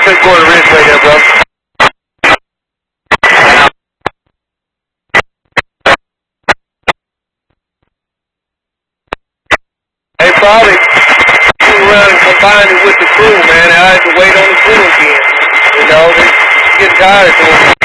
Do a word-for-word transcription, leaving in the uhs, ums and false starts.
took Gordon Ridgeway there, bro. Hey, probably screw around and combine it with the crew, man. I had to wait on the crew again. You know, they're getting tired of doing it.